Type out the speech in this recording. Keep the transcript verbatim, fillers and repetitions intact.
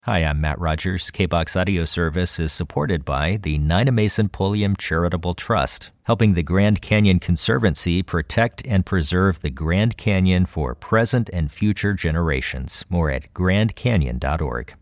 Hi, I'm Matt Rogers. K B O X Audio Service is supported by the Nina Mason Pulliam Charitable Trust, helping the Grand Canyon Conservancy protect and preserve the Grand Canyon for present and future generations. More at grand canyon dot org.